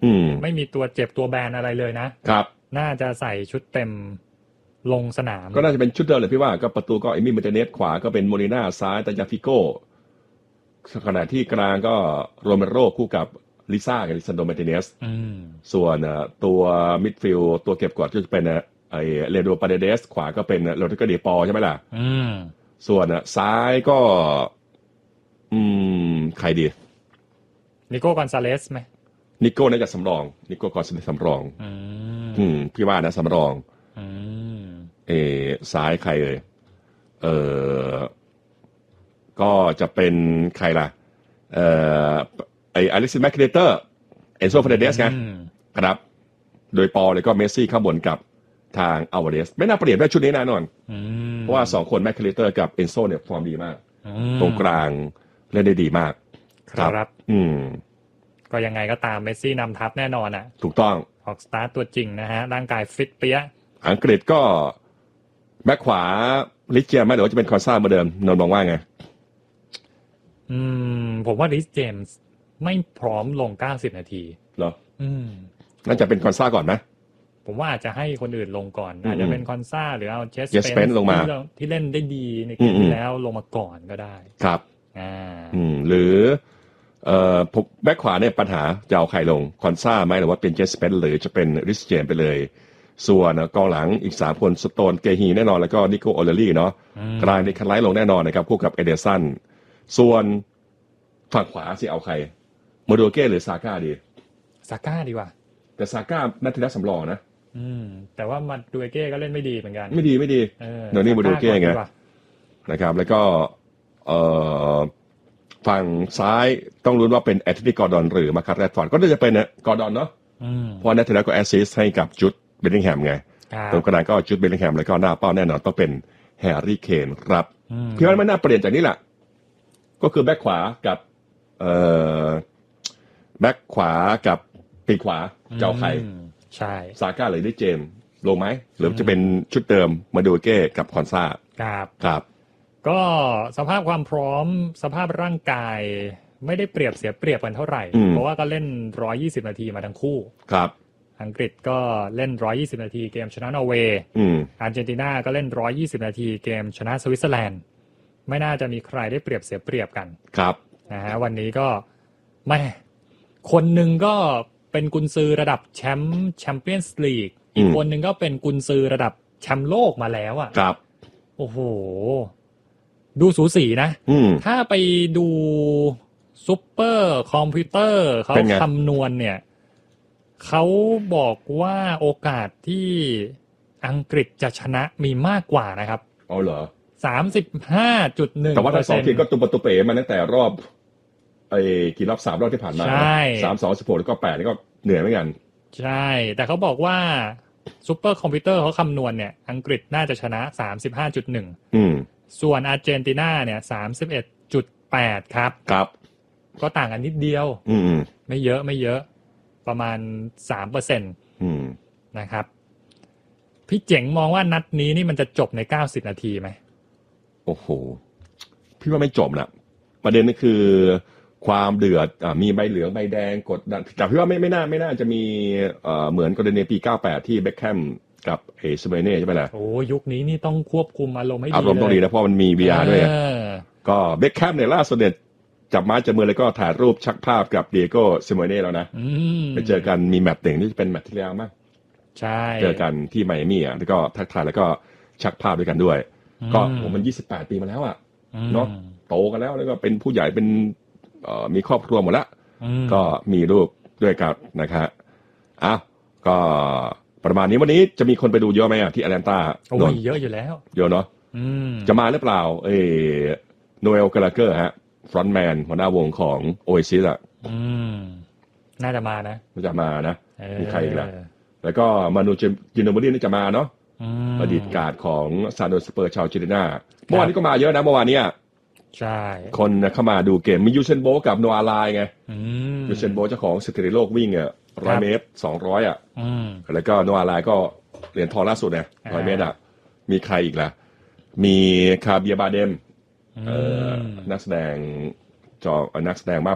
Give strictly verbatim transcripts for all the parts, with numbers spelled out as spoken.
ไม่มีตัวเจ็บตัวแบนอะไรเลยนะครับน่าจะใส่ชุดเต็มลงสนามก็น่าจะเป็นชุดเดิมเลยพี่ว่าก็ประตูก็เอมี่มาร์ติเนสขวาก็เป็นโมลิน่าซ้ายตายาฟิโก้ขณะที่กลางก็โรเมโรคู่กับลิซ่ากับลิซันโดมาร์ติเนสส่วนตัวมิดฟิลด์ตัวเก็บกวาดก็จะเป็นไอเรโดปาเดเดสขวาก็เป็นโรดริโกเดปอใช่ไหมล่ะส่วนซ้ายก็อืมใครดีนิโก้กอนซาเลสไหมนิโก้น่าจะสำรองนิโก้กอนซาเลสสำรองอืมพี่ว่านะสำรองเออซ้ายใครเอ่ยเออก็จะเป็นใครล่ะเอ่อไออเล็กซิสแมคคิเลเตอร์เอนโซเฟเรเดสไงครับโดยปอเลยก็เมสซี่ข้างบนกับทางอัลวาเรสไม่น่าเปลี่ยนได้ชุดนี้แน่นอนเพราะว่าสองคนแมคคิเลเตอร์กับเอนโซเนี่ยฟอร์มดีมากตรงกลางเล่นได้ดีมากครับอืมก็ยังไงก็ตามเมสซี่นำทัพแน่นอนอ่ะถูกต้องออกสตาร์ตตัวจริงนะฮะร่างกายฟิตเปี้ยอังกฤษก็แบ็คขวาลิเจียมไหมหรือว่าจะเป็นคอนซ่าเหมือนเดิมนนท์มองว่าไงอืมผมว่าริสเจมส์ไม่พร้อมลงเก้าสิบนาทีเหรออืมน่าจะเป็นคอนซ่าก่อนไหมผมว่าอาจจะให้คนอื่นลงก่อนอาจจะเป็นคอนซ่าหรือเอาเชสเปนลงมาที่เล่นได้ดีในเกมที่แล้วลงมาก่อนก็ได้ครับอ่าอืมหรือเอ่อแบ็คขวาเนี่ยปัญหาจะเอาใครลงคอนซ่าไหมหรือว่าเป็นเจสเปนหรือจะเป็นริสเจมไปเลยส่วนกองหลังอีกสามคนสโตนเกฮีแน่นอนแล้วก็นิโคโอเลลี่เนาะกลางในคันไลท์ลงแน่นอนนะครับคู่กับเอเดสันส่วนฝั่งขวาสิเอาใครโมโดเก้หรือซาก้าดีซาก้าดีกว่าแต่ซาก้านัดที่แล้วสำรองนะอืมแต่ว่ามาดูเก้ก็เล่นไม่ดีเหมือนกันไม่ดีไม่ดีเดี๋ยวนี้โมโดเก้ไงนะครับแล้วก็เอ่อฝั่งซ้ายต้องลุ้นว่าเป็นแอนโทนีกอร์ดอนหรือมาคัตแรดฟอร์ดก็น่าจะเป็นกอร์ดอนเนาะเพราะนัดที่แล้วก็แอสซิสต์ให้กับจุดเบลลิงแฮมไงตรงกลางก็จุดเบลลิงแฮมแล้วก็หน้าเป้าแน่นอนต้องเป็นแฮร์รี่เคนครับพี่ว่ามันน่าเปลี่ยนจากนี้แหละก็คือแบ็คขวากับเอ่อแบ็คขวากับปีกขวาเจ้าใครใช่ซาก้าหรือดิเจมลงไหมหรือจะเป็นชุดเดิมมาดูเก้กับคอนซ่าครับครับก็สภาพความพร้อมสภาพร่างกายไม่ได้เปรียบเสียเปรียบกันเท่าไหร่เพราะว่าก็เล่นหนึ่งร้อยยี่สิบนาทีมาทั้งคู่ครับอังกฤษก็เล่นหนึ่งร้อยยี่สิบนาทีเกมชนะนอร์เวย์อาร์เจนตินาก็เล่นหนึ่งร้อยยี่สิบนาทีเกมชนะสวิตเซอร์แลนด์ไม่น่าจะมีใครได้เปรียบเสียเปรียบกันครับนะฮะวันนี้ก็แม่คนหนึ่งก็เป็นกุนซือระดับแชมป์แชมเปี้ยนส์ลีกอีกคนหนึ่งก็เป็นกุนซือระดับแชมป์โลกมาแล้วอ่ะครับโอ้โหดูสูสีนะถ้าไปดูซุปเปอร์คอมพิวเตอร์เขาคำนวณเนี่ยเขาบอกว่าโอกาสที่อังกฤษจะชนะมีมากกว่านะครับอ๋อเหรอสามสิบห้าจุดหนึ่งแต่ว่าทั้งสองทีมก็ตุบตุเป๋มาตั้งแต่รอบไอ้กี่รอบสามรอบที่ผ่านมาสาม สอง สิบหกแล้วก็แปดนี่ก็เหนื่อยเหมือนกันใช่แต่เขาบอกว่าซุปเปอร์คอมพิวเตอร์เขาคำนวณเนี่ยอังกฤษน่าจะชนะ สามสิบห้าจุดหนึ่งอืมส่วนอาร์เจนตินาเนี่ย สามสิบเอ็ดจุดแปด ครับครับก็ต่างกันนิดเดียวอืมไม่เยอะไม่เยอะประมาณ สามเปอร์เซ็นต์อืมนะครับพี่เจ๋งมองว่านัดนี้นี่มันจะจบในเก้าสิบนาทีไหมโอ้โหพี่ว่าไม่จบนะประเด็นก็คือความเดือดอ่ามีใบเหลืองใบแดงกดดันแต่พี่ว่าไม่ไม่น่าไม่น่าจะมีเอ่อเหมือนกรณีปีเก้าสิบแปดที่เบ็คแฮมกับเอซเมเน่ใช่ไหมล่ะโอ้ยุคนี้นี่ต้องควบคุมอารมณ์ให้ดีอารมณ์ต้องดีนะเพราะมันมี วี อาร์ ด้วยก็เบ็คแฮมเนี่ยล่าสุดเนี่ยจับไม้จับมือแล้วก็ถ่ายรูปชักภาพกับเดียโก้ซิโมเน่แล้วนะไปเจอกันมีแมตช์หนึ่งที่เป็นแมตช์ที่แล้วมั้งใช่เจอกันที่ไมอามี่อ่ะแล้วก็ทักทายแล้วก็ชักภาพด้วยกันด้วยก็ผมมันยี่สิบแปดปีมาแล้วอ่ะเนาะโตกันแล้วแล้วก็เป็นผู้ใหญ่เป็นเอ่อมีครอบครัวหมดละก็มีรูปด้วยกันนะครับอ้าวก็ประมาณนี้วันนี้จะมีคนไปดูเยอะไหมอ่ะที่แอตแลนตาโอ้ยเยอะอยู่แล้วเยอะเนาะจะมาหรือเปล่าเอโนเอลกาลาเกอร์ฮะฟรอนต์แมนหัวหน้าวงของโอเอซิสอ่ะน่าจะมานะน่าจะมานะมีใครอีกล่ะแล้วก็มานูจินโนบุรีนี่จะมาเนาะอดีตการ์ดของซานโดสเปอร์ชาวอาร์เจนตินาเมื่อวานนี้ก็มาเยอะนะเมื่อวานนี้ใช่คนเข้ามาดูเกมมียูเซนโบกับโนอาไลไงยูเซนโบเจ้าของสถิติโลกวิ่งอ่ะร้อยเมตรสองร้อยอ่ะแล้วก็โนอาไลก็เหรียญทองล่าสุดเนี่ยร้อยเมตรอ่ะมีใครอีกล่ะมีคาเบียบาเดมเอ่อนักแสดงจอนักแสดงมา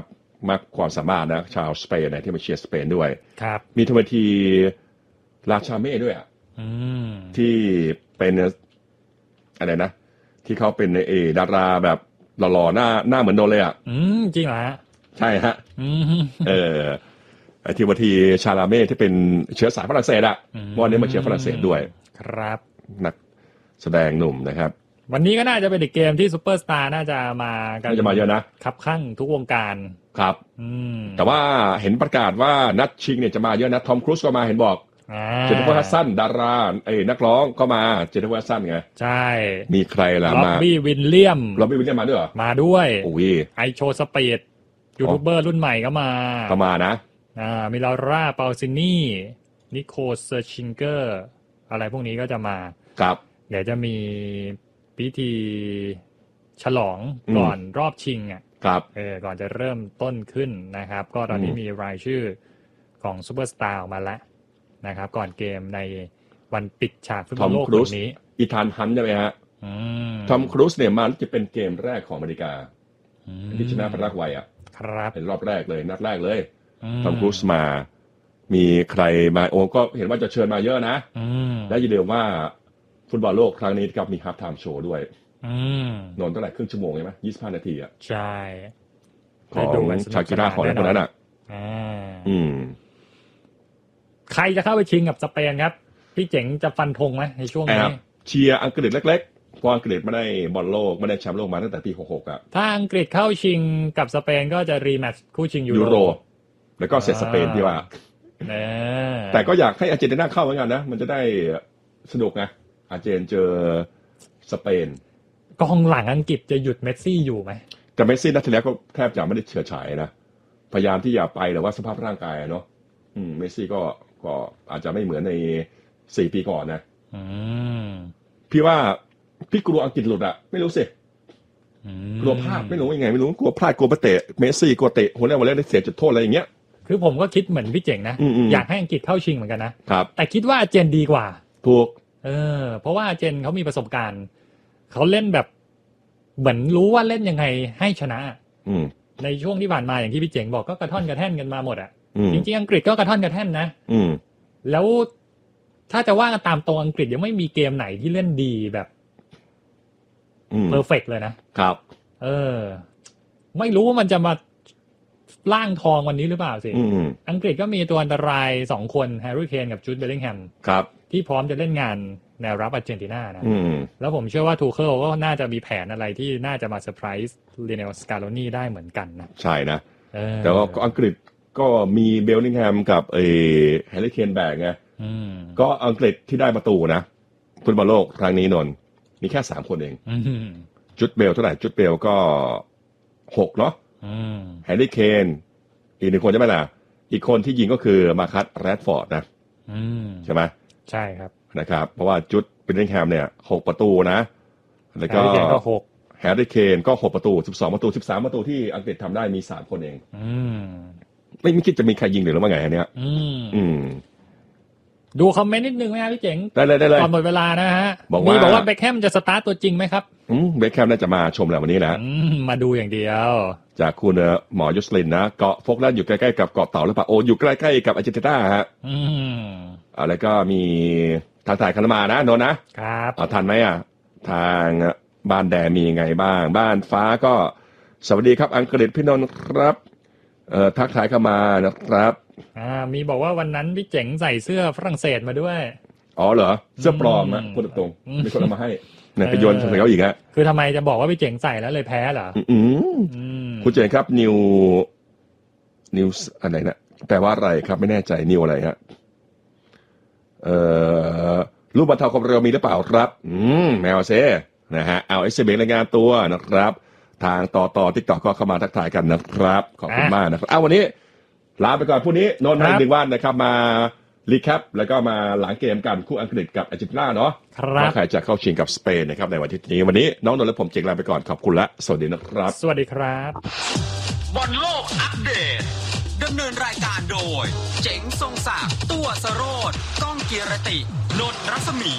มากความสามารถนะชาวสเปนนะที่มาเชียร์สเปนด้วยครับมีทวทีราชาเม่ด้วยอ่ะที่เป็นอะไรนะที่เขาเป็นเอดาราแบบหล่อๆหน้าหน้าเหมือนโดนเลยอ่ะอืมจริงเหรอฮะใช่ฮะเออไอทีวทีชาลาเม่ที่เป็นเชื้อสายฝรั่งเศสอ่ะวันนี้มาเชียร์ฝรั่งเศสด้วยครับนักแสดงหนุ่มนะครับวันนี้ก็น่าจะเป็นอีกเกมที่ซูเปอร์สตาร์น่าจะมากันน่าจะมาเยอะนะคับข้างทุกวงการครับแต่ว่าเห็นประกาศว่านัดชิงเนี่ยจะมาเยอะนะทอมครูซก็มาเห็นบอกเจนนิเฟอร์ฮัสสันดาราไอ้นักร้องก็มาเจนนิเฟอร์ฮัสสันไงใช่มีใครล่ะมาล็อบบี้วินเลียมล็อบบี้วินเลียมมาด้วยเหรอมาด้วยโอ้ยไอโชว์สปีดยูทูบเบอร์รุ่นใหม่ก็มาก็มานะอ่ามีลาร่าเปาซินี่นิโคลเซอร์ชิงเกอร์อะไรพวกนี้ก็จะมาครับเดี๋ยวจะมีพิธีฉลองก่อนรอบชิงอ่ะครับเออก่อนจะเริ่มต้นขึ้นนะครับก็ตอนนี้มีรายชื่อของซูเปอร์สตาร์ออกมาแล้วนะครับก่อนเกมในวันปิดฉากฟุตบอลโลกวันนี้อีธานฮันต์ใช่ไหมฮะทอมครูซเนี่ยมาจะเป็นเกมแรกของอเมริกาที่ชนะพรรคไวอ่ะครับเป็นรอบแรกเลยนัดแรกเลยทอมครูซมามีใครมาโอ้ก็เห็นว่าจะเชิญมาเยอะนะและอย่าลืมว่าฟุตบอลโลกครั้งนี้ครับมีฮาล์ฟไทม์โชว์ด้วยนอนเท่าไหร่ครึ่งชั่วโมงใช่ไหมยี่สิบห้านาทีอ่ะใช่ของชากิร่าของอะไรพวกนั้นอ่ะอืมใครจะเข้าไปชิงกับสเปนครับพี่เจ๋งจะฟันธงไหมในช่วงนี้เชียร์อังกฤษเล็กๆเพราะอังกฤษไม่ได้บอลโลกไม่ได้แชมป์โลกมาตั้งแต่ปีหกสิบหกอ่ะถ้าอังกฤษเข้าชิงกับสเปนก็จะรีแมตช์คู่ชิงยูโรแล้วก็เสร็จสเปนที่ว่าแต่ก็อยากให้อาร์เจนตินาเข้าเหมือนกันนะมันจะได้สนุกไงอาร์เจนเจอสเปนกองหลังอังกฤษจะหยุดเมสซี่อยู่ไหมแต่เมสซี่นัดที่แล้วก็แทบจะไม่ได้เฉื่อยฉายนะพยายามที่อย่าไปแต่ว่าสภาพร่างกายเนาะอืมเมสซี่ก็ก็อาจจะไม่เหมือนในสี่ปีก่อนนะอืมพี่ว่าพี่กลัวอังกฤษหลุดอะไม่รู้สิกลัวพลาดไม่รู้ยังไงไม่รู้กลัวพลาดกลัวไปเตะเมสซี่กลัวเตะหัวหน้าวันแรกได้เสียจุดโทษอะไรอย่างเงี้ยคือผมก็คิดเหมือนพี่เจ๋งนะอยากให้อังกฤษเข้าชิงเหมือนกันนะครับแต่คิดว่าอาร์เจนดีกว่าถูกเออเพราะว่าอาร์เจนเขามีประสบการณ์เขาเล่นแบบเหมือนรู้ว่าเล่นยังไงให้ชนะในช่วงที่ผ่านมาอย่างที่พี่เจ๋งบอกก็กระท่อนกระแท่นกันมาหมดอ่ะจริงๆอังกฤษก็กระท่อนกระแท่นนะแล้วถ้าจะว่ากันตามตรงอังกฤษยังไม่มีเกมไหนที่เล่นดีแบบเพอร์เฟกต์เลยนะครับเออไม่รู้ว่ามันจะมาล่างทองวันนี้หรือเปล่าสิอังกฤษก็มีตัวอันตรายสองคนแฮร์รี่เคนกับจูดเบลลิงแฮมที่พร้อมจะเล่นงานแนวรับอาร์เจนตินานะแล้วผมเชื่อว่าทูเคิลก็น่าจะมีแผนอะไรที่น่าจะมาเซอร์ไพรส์ลีเนลสกาโลนีได้เหมือนกันนะใช่นะแต่ว่าอังกฤษก็มีเบลลิงแฮมกับเอแฮร์รี่เคนแบกไงก็อังกฤษที่ได้ประตูนะฟุตบอลโลกครั้งนี้นนมีแค่สามคนเองจุดเบลเท่าไหร่จุดเบลก็หกเนาะแฮร์รี่เคนอีกหนึ่งคนใช่ไหมล่ะอีกคนที่ยิงก็คือมาคัสแรดฟอร์ดนะใช่ไหมใช่ครับนะครับเพราะว่าจุดเบลลิงแฮมเนี่ยหกประตูนะแล้วก็แฮร์รี่เคนก็หกประตูสิบสองประตูสิบสามประตูที่อังกฤษทำได้มีสามคนเองไม่ไม่คิดจะมีใครยิงหรือว่าไงอันเนี้ยอืมดูคอมเมนต์นิดนึงไหมครับพี่เจ๋งได้เลยได้เลยก่อนหมดเวลานะฮะมีบอกว่าเบคแฮมจะสตาร์ตตัวจริงไหมครับอืมเบคแฮมน่าจะมาชมแล้ววันนี้นะมาดูอย่างเดียวจากคุณหมอยุสลินนะเกาะโฟกแลนด์อยู่ใกล้ๆกับเกาะเต่าหรือเปล่าโอ้อยู่ใกล้ๆกับอาร์เจนตินาฮะอืมอะไรก็มีทางถ่ายคันมานะโนนนะครับเอาทันไหมอ่ะทางบ้านแดงมียังไงบ้างบ้านฟ้าก็สวัสดีครับอังกฤษพี่นนท์ครับเอ่อทักทายเข้ามานะครับอ่ามีบอกว่าวันนั้นพี่เจ๋งใส่เสื้อฝรั่งเศสมาด้วยอ๋อเหรอเสื้อปลอมนะพูดตรงๆมีคนเอามาให้เนี่ยไปโยนใส่เขาอีกฮะคือทำไมจะบอกว่าพี่เจ๋งใส่แล้วเลยแพ้เหรออืมคุณเจ๋งครับนิวนิวอะไรนะแปลว่าอะไรครับไม่แน่ใจนิวอะไรฮะเอ่อรูปบรรเทาความเร็วมีหรือเปล่าครับอืมแมวเซ่นะฮะเอาเอสเบรายงานตัวนะครับทางต่อต่อ TikTok ก็เข้ามาทักทายกันนะครับขอบคุณมากนะครับอ้าววันนี้ลาไปก่อนพรุ่งนี้นนท์ให้หนึ่งวันนะครับมารีแคปแล้วก็มาหลังเกมกันคู่อังกฤษกับอาร์เจนตินาเนาะว่าใครจะเข้าชิงกับสเปนนะครับในวันที่นี้วันนี้น้องนนท์และผมเจ๋งลาไปก่อนขอบคุณและสวัสดีนะครับสวัสดีครับบอลโลกอัปเดตดำเนินรายการโดยเจ๋งทรงศักดิ์ตัวสโรจน์ก้องเกียรตินนท์รัศมี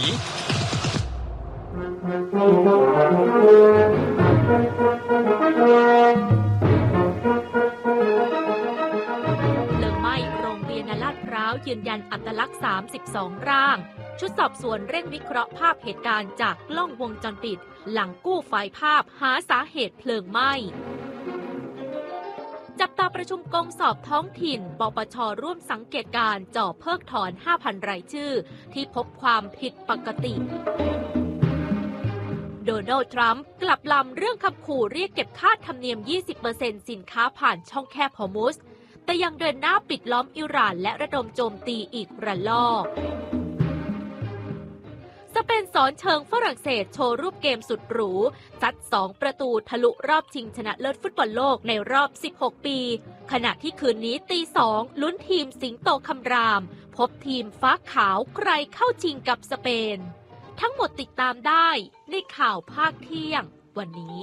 Thank you. พร้าวยืนยันอัตลักษณ์สามสิบสองร่างชุดสอบสวนเร่งวิเคราะห์ภาพเหตุการณ์จากกล้องวงจรปิดหลังกู้ไฟล์ภาพหาสาเหตุเพลิงไหม้จับตาประชุมกองสอบท้องถิ่นปปช.ร่วมสังเกตการจ่อเพิกถอน ห้าพัน รายชื่อที่พบความผิดปกติโดนัลด์ทรัมป์กลับลำเรื่องคำขู่เรียกเก็บค่าธรรมเนียม ยี่สิบเปอร์เซ็นต์ สินค้าผ่านช่องแคบฮอร์มุซแต่ยังเดินหน้าปิดล้อมอิหร่านและระดมโจมตีอีกระลอกสเปนสอนเชิงฝรั่งเศสโชว์รูปเกมสุดหรูซัดสองประตูทะลุรอบชิงชนะเลิศฟุตบอลโลกในรอบสิบหกปีขณะที่คืนนี้ตีสองลุ้นทีมสิงโตคำรามพบทีมฟ้าขาวใครเข้าชิงกับสเปนทั้งหมดติดตามได้ในข่าวภาคเที่ยงวันนี้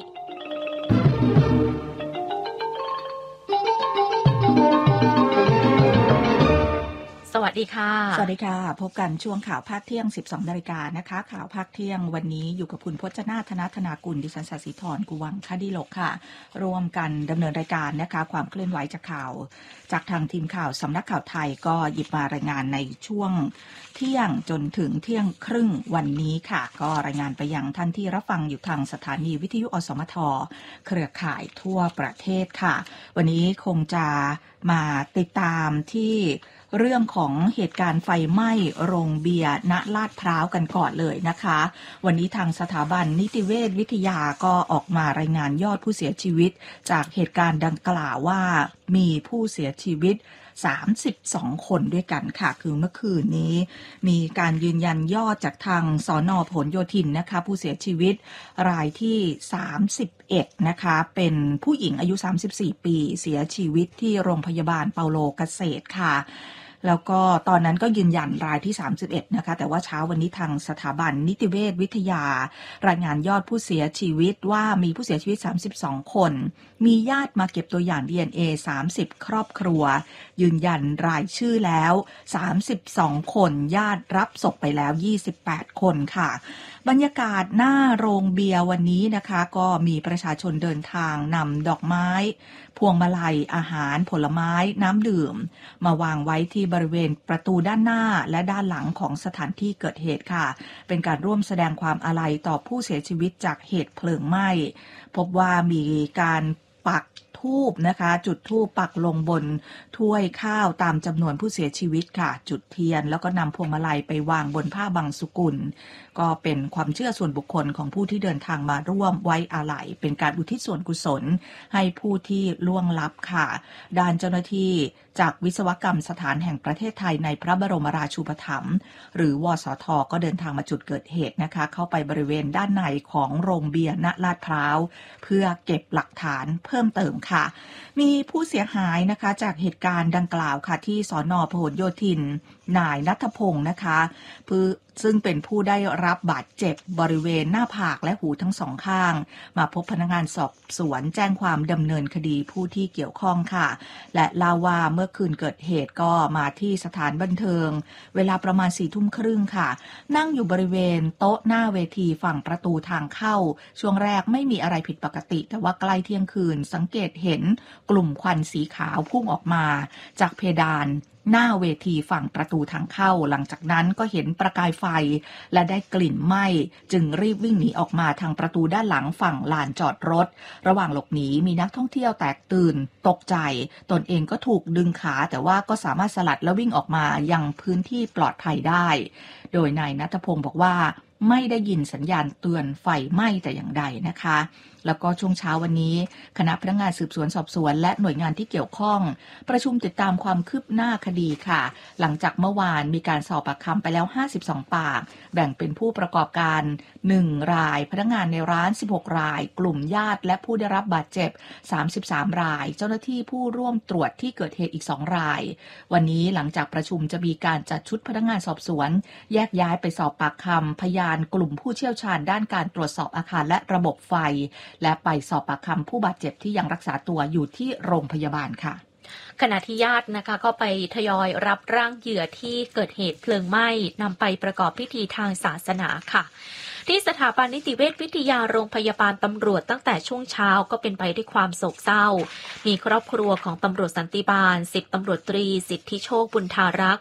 สวัสดีค่ะสวัสดีค่ะพบกันช่วงข่าวภาคเที่ยง สิบสองนาฬิกานะคะข่าวภาคเที่ยงวันนี้อยู่กับคุณพจนาธนธนากุลดิฉันศศิธรกุวังคดีโลกค่ะร่วมกันดำเนินรายการนะคะความเคลื่อนไหวจากข่าวจากทางทีมข่าวสำนักข่าวไทยก็หยิบมารายงานในช่วงเที่ยงจนถึงเที่ยงครึ่งวันนี้ค่ะก็รายงานไปยังท่านที่รับฟังอยู่ทางสถานีวิทยุอสมทเครือข่ายทั่วประเทศค่ะวันนี้คงจะมาติดตามที่เรื่องของเหตุการณ์ไฟไหม้โรงเบียร์ณลาดพร้าวกันก่อนเลยนะคะวันนี้ทางสถาบันนิติเวชวิทยาก็ออกมารายงานยอดผู้เสียชีวิตจากเหตุการณ์ดังกล่าวว่ามีผู้เสียชีวิตสามสิบสองคนด้วยกันค่ะคือเมื่อคืนนี้มีการยืนยันยอดจากทางสน.พหลโยธินนะคะผู้เสียชีวิตรายที่สามสิบเอ็ดนะคะเป็นผู้หญิงอายุสามสิบสี่ปีเสียชีวิตที่โรงพยาบาลเปาโลเกษตรค่ะแล้วก็ตอนนั้นก็ยืนยันรายที่สามสิบเอ็ดนะคะแต่ว่าเช้าวันนี้ทางสถาบันนิติเวชวิทยารายงานยอดผู้เสียชีวิตว่ามีผู้เสียชีวิตสามสิบสองคนมีญาติมาเก็บตัวอย่าง ดี เอ็น เอ สามสิบครอบครัวยืนยันรายชื่อแล้วสามสิบสองคนญาติรับศพไปแล้วยี่สิบแปดคนค่ะบรรยากาศหน้าโรงเบียร์วันนี้นะคะก็มีประชาชนเดินทางนำดอกไม้พวงมาลัยอาหารผลไม้น้ำดื่มมาวางไว้ที่บริเวณประตูด้านหน้าและด้านหลังของสถานที่เกิดเหตุค่ะเป็นการร่วมแสดงความอาลัยต่อผู้เสียชีวิตจากเหตุเพลิงไหม้พบว่ามีการปักธูปนะคะจุดธูปปักลงบนถ้วยข้าวตามจำนวนผู้เสียชีวิตค่ะจุดเทียนแล้วก็นำพวงมาลัยไปวางบนผ้าบังสุกุลก็เป็นความเชื่อส่วนบุคคลของผู้ที่เดินทางมาร่วมไว้อาลัยเป็นการอุทิศส่วนกุศลให้ผู้ที่ล่วงลับค่ะด้านเจ้าหน้าที่จากวิศวกรรมสถานแห่งประเทศไทยในพระบรมราชูปถัมภ์หรือวสท.ก็เดินทางมาจุดเกิดเหตุนะคะเข้าไปบริเวณด้านในของโรงเบียร์ณลาดพร้าวเพื่อเก็บหลักฐานเพิ่มเติมค่ะมีผู้เสียหายนะคะจากเหตุการณ์ดังกล่าวค่ะที่สน.พหลโยธินนายณัฐพงศ์นะคะซึ่งเป็นผู้ได้รับบาดเจ็บบริเวณหน้าผากและหูทั้งสองข้างมาพบพนักงานสอบสวนแจ้งความดำเนินคดีผู้ที่เกี่ยวข้องค่ะและเล่าว่าเมื่อคืนเกิดเหตุก็มาที่สถานบันเทิงเวลาประมาณสี่ทุ่มครึ่งค่ะนั่งอยู่บริเวณโต๊ะหน้าเวทีฝั่งประตูทางเข้าช่วงแรกไม่มีอะไรผิดปกติแต่ว่าใกล้เที่ยงคืนสังเกตเห็นกลุ่มควันสีขาวพุ่งออกมาจากเพดานหน้าเวทีฝั่งประตูทางเข้าหลังจากนั้นก็เห็นประกายไฟและได้กลิ่นไหม้จึงรีบวิ่งหนีออกมาทางประตูด้านหลังฝั่งลานจอดรถระหว่างหลบหนีมีนักท่องเที่ยวแตกตื่นตกใจตนเองก็ถูกดึงขาแต่ว่าก็สามารถสลัดและวิ่งออกมายังพื้นที่ปลอดภัยได้โดยนายณัฐพงศ์บอกว่าไม่ได้ยินสัญญาณเตือนไฟไหม้แต่อย่างใดนะคะแล้วก็ช่วงเช้าวันนี้คณะพนักงานสืบสวนสอบสวนและหน่วยงานที่เกี่ยวข้องประชุมติดตามความคืบหน้าคดีค่ะหลังจากเมื่อวานมีการสอบปากคำไปแล้วห้าสิบสองปากแบ่งเป็นผู้ประกอบการหนึ่งรายพนักงานในร้านสิบหกรายกลุ่มญาติและผู้ได้รับบาดเจ็บสามสิบสามรายเจ้าหน้าที่ผู้ร่วมตรวจที่เกิดเหตุอีกสองรายวันนี้หลังจากประชุมจะมีการจัดชุดพนักงานสอบสวนแยกย้ายไปสอบปากคำพยานกลุ่มผู้เชี่ยวชาญด้านการตรวจสอบอาคารและระบบไฟและไปสอบปากคำผู้บาดเจ็บที่ยังรักษาตัวอยู่ที่โรงพยาบาลค่ะขณะที่ญาตินะคะก็ไปทยอยรับร่างเหยื่อที่เกิดเหตุเพลิงไหม้นำไปประกอบพิธีทางศาสนาค่ะที่สถาบันนิติเวชวิทยาโรงพยาบาลตำรวจตั้งแต่ช่วงเช้าก็เป็นไปด้วยความโศกเศร้ามีครอบครัวของตำรวจสันติบาลสิบตำรวจตรีสิทธิโชคบุญทารัก